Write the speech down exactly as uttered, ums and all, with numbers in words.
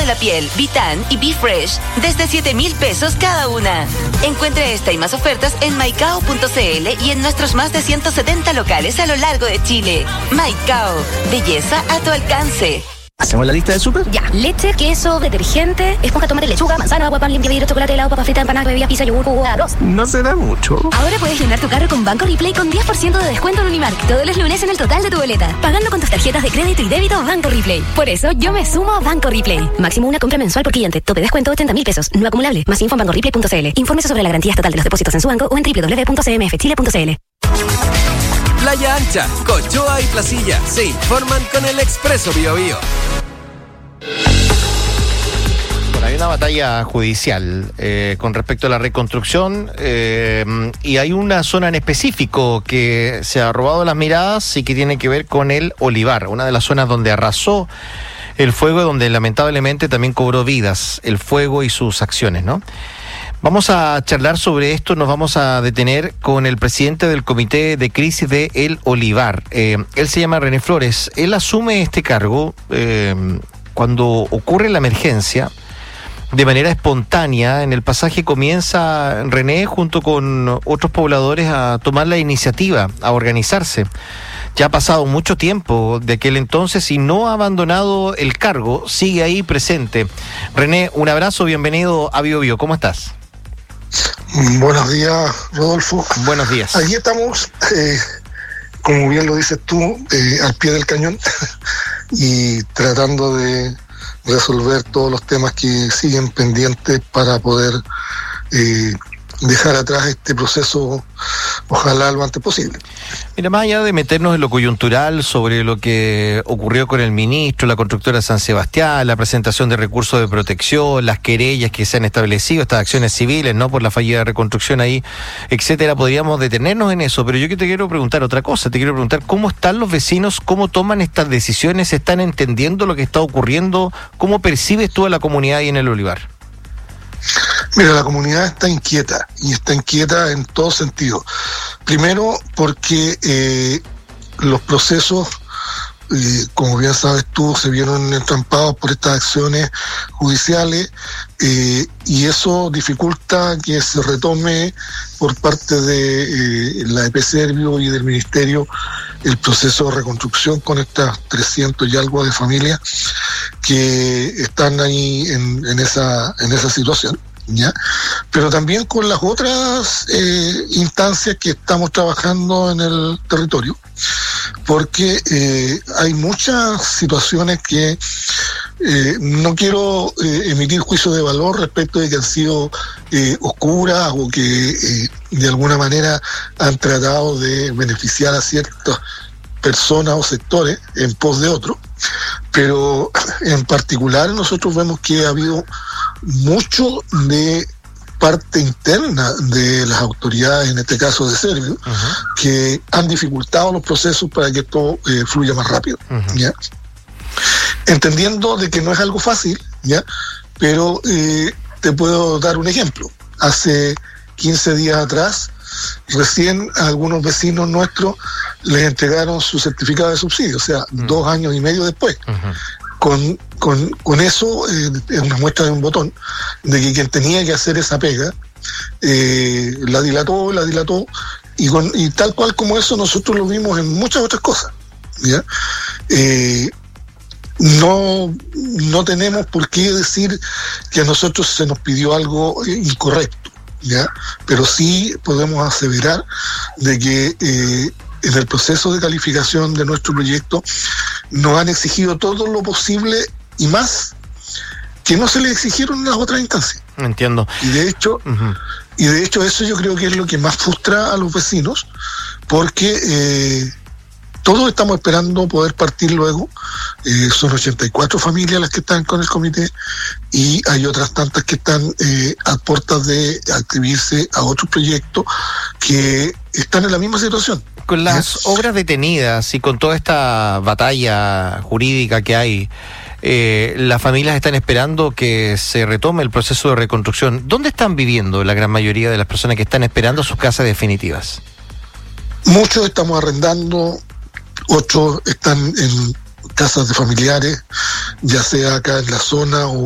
de la piel, Vitan y Be Fresh, desde siete mil pesos cada una. Encuentre esta y más ofertas en maicao punto cl y en nuestros más de ciento setenta locales a lo largo de Chile. Maicao, belleza a tu alcance. ¿Hacemos la lista de súper? Ya. Leche, queso, detergente, esponja, tomate, lechuga, manzana, agua, pan, limpia, vidrio, chocolate, helado, papa frita, empanada, bebida, pizza, yogur, jugo, arroz. No será mucho. Ahora puedes llenar tu carro con Banco Replay con diez por ciento de descuento en Unimark todos los lunes en el total de tu boleta, pagando con tus tarjetas de crédito y débito Banco Replay. Por eso yo me sumo a Banco Replay. Máximo una compra mensual por cliente. Tope descuento ochenta mil pesos. No acumulable. Más info en banco replay punto cl. Infórmese sobre la garantía estatal de los depósitos en su banco o en doble u doble u doble u punto c m f chile punto c l. Playa Ancha, Cochoa y Placilla se informan con el Expreso Bio Bio. Bueno, hay una batalla judicial eh, con respecto a la reconstrucción eh, y hay una zona en específico que se ha robado las miradas y que tiene que ver con el olivar, una de las zonas donde arrasó el fuego, donde lamentablemente también cobró vidas el fuego y sus acciones, ¿no? Vamos a charlar sobre esto, nos vamos a detener con el presidente del Comité de Crisis de El Olivar. Eh, él se llama René Flores. Él asume este cargo eh, cuando ocurre la emergencia. De manera espontánea, en el pasaje comienza René junto con otros pobladores a tomar la iniciativa, a organizarse. Ya ha pasado mucho tiempo de aquel entonces y no ha abandonado el cargo, sigue ahí presente. René, un abrazo, bienvenido a Bio Bio, ¿cómo estás? Buenos días, Rodolfo. Buenos días. Aquí estamos, eh, como bien lo dices tú, eh, al pie del cañón y tratando de resolver todos los temas que siguen pendientes para poder eh, dejar atrás este proceso, ojalá lo antes posible. Mira, más allá de meternos en lo coyuntural sobre lo que ocurrió con el ministro, la constructora San Sebastián, la presentación de recursos de protección, las querellas que se han establecido, estas acciones civiles, ¿no?, por la fallida reconstrucción ahí, etcétera, podríamos detenernos en eso, pero yo que te quiero preguntar otra cosa, te quiero preguntar cómo están los vecinos, cómo toman estas decisiones, están entendiendo lo que está ocurriendo, cómo percibes tú a la comunidad ahí en el Olivar. Mira, la comunidad está inquieta, y está inquieta en todo sentido. Primero, porque eh, los procesos, eh, como bien sabes tú, se vieron entrampados por estas acciones judiciales, eh, y eso dificulta que se retome por parte de eh, la E P Servio y del Ministerio el proceso de reconstrucción con estas trescientos y algo de familias que están ahí en, en esa en esa situación, ¿ya? Pero también con las otras eh, instancias que estamos trabajando en el territorio, porque eh, hay muchas situaciones que eh, no quiero eh, emitir juicio de valor respecto de que han sido eh, oscuras o que eh, de alguna manera han tratado de beneficiar a ciertas personas o sectores en pos de otros, pero en particular nosotros vemos que ha habido mucho de parte interna de las autoridades, en este caso de Servio, uh-huh. que han dificultado los procesos para que esto eh, fluya más rápido, uh-huh. ¿ya? Entendiendo de que no es algo fácil, ¿ya? Pero eh, te puedo dar un ejemplo. Hace quince días atrás, recién a algunos vecinos nuestros les entregaron su certificado de subsidio, o sea, uh-huh. dos años y medio después. Uh-huh. Con, con, con eso eh, es una muestra de un botón, de que quien tenía que hacer esa pega eh, la dilató, la dilató, y, con, y tal cual como eso nosotros lo vimos en muchas otras cosas, ¿ya? Eh, no, no tenemos por qué decir que a nosotros se nos pidió algo incorrecto, ¿ya? Pero sí podemos aseverar de que eh, en el proceso de calificación de nuestro proyecto nos han exigido todo lo posible y más que no se le exigieron en las otras instancias. Entiendo. Y de hecho, uh-huh. y de hecho eso yo creo que es lo que más frustra a los vecinos, porque eh, todos estamos esperando poder partir luego. Eh, son ochenta y cuatro familias las que están con el comité y hay otras tantas que están eh, a puertas de adscribirse a otros proyectos que están en la misma situación. Con las ¿Eh? obras detenidas y con toda esta batalla jurídica que hay, eh, las familias están esperando que se retome el proceso de reconstrucción. ¿Dónde están viviendo la gran mayoría de las personas que están esperando sus casas definitivas? Muchos estamos arrendando, otros están en casas de familiares, ya sea acá en la zona o